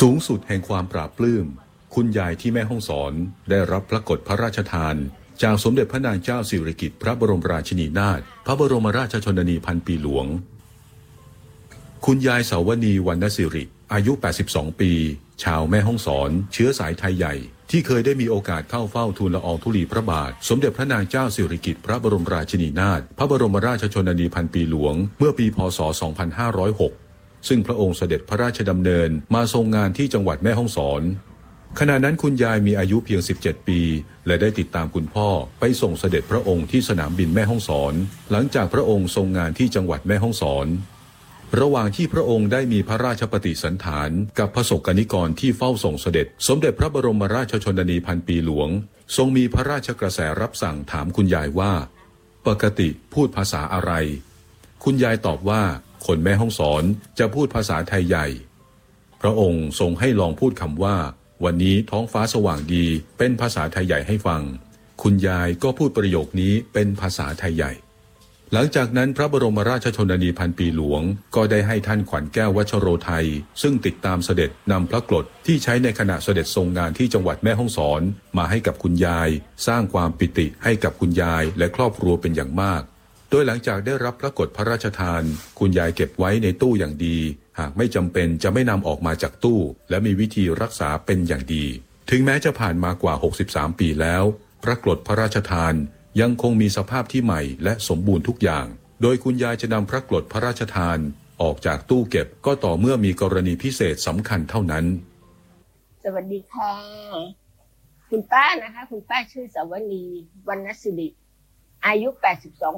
สูงสุดแห่งความปราบปลื้มคุณยายที่แม่ฮ่องสอนได้รับพระกฐพระราชทานจากสมเด็จพระนางเจ้าสิริกิติ์พระบรมราชินีนาถพระบรมราชชนนีพันปีหลวงคุณยายเสาวณีวรรณสิริอายุ82ปีชาวแม่ฮ่องสอนเชื้อสายไทยใหญ่ที่เคยได้มีโอกาสเข้าเฝ้าทูลละอองธุลีพระบาทสมเด็จพระนางเจ้าสิริกิติ์พระบรมราชินีนาถพระบรมราชชนนีพันปีหลวงเมื่อปีพ.ศ. 2506ซึ่งพระองค์เสด็จพระราชดำเนินมาทรงงานที่จังหวัดแม่ฮ่องสอนขณะนั้นคุณยายมีอายุเพียง17ปีและได้ติดตามคุณพ่อไปส่งเสด็จพระองค์ที่สนามบินแม่ฮ่องสอนหลังจากพระองค์ทรงงานที่จังหวัดแม่ฮ่องสอนระหว่างที่พระองค์ได้มีพระราชปฏิสันถานกับพระสกนิกรที่เฝ้าส่งเสด็จสมเด็จพระบรมราชชนนีพันปีหลวงทรงมีพระราชกระแสรับสั่งถามคุณยายว่าปกติพูดภาษาอะไรคุณยายตอบว่าคนแม่ฮ่องสอนจะพูดภาษาไทยใหญ่พระองค์ทรงให้ลองพูดคำว่าวันนี้ท้องฟ้าสว่างดีเป็นภาษาไทยใหญ่ให้ฟังคุณยายก็พูดประโยคนี้เป็นภาษาไทยใหญ่หลังจากนั้นพระบรมราชชนนีพันปีหลวงก็ได้ให้ท่านขวัญแก้ววัชโรไทยซึ่งติดตามเสด็จนำพระกฐที่ใช้ในขณะเสด็จทรงงานที่จังหวัดแม่ฮ่องสอนมาให้กับคุณยายสร้างความปิติให้กับคุณยายและครอบครัวเป็นอย่างมากโดยหลังจากได้รับพระกฐพระราชทานคุณยายเก็บไว้ในตู้อย่างดีหากไม่จำเป็นจะไม่นำออกมาจากตู้และมีวิธีรักษาเป็นอย่างดีถึงแม้จะผ่านมากว่า63ปีแล้วพระกฐพระราชทานยังคงมีสภาพที่ใหม่และสมบูรณ์ทุกอย่างโดยคุณยายจะนำพระกฐพระราชทานออกจากตู้เก็บก็ต่อเมื่อมีกรณีพิเศษสำคัญเท่านั้นสวัสดีค่ะคุณป้านะคะคุณป้าชื่อเสาวณีวรรณสิริอายุ82